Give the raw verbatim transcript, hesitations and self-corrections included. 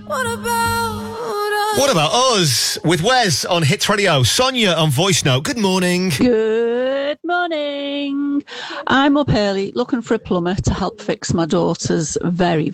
What about us? What about us? With Wes on Hits Radio, Sonia on Voice Note. Good morning. Good morning. I'm up early looking for a plumber to help fix my daughter's very,